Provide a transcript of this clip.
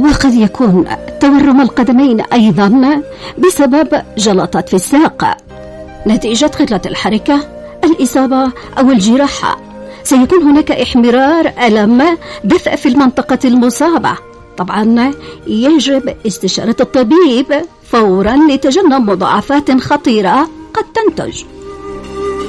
وقد يكون تورم القدمين أيضا بسبب جلطات في الساق نتيجة قلة الحركة، الإصابة أو الجراحة. سيكون هناك إحمرار، ألم، دفء في المنطقة المصابة. طبعا يجب استشارة الطبيب فورا لتجنب مضاعفات خطيرة قد تنتج.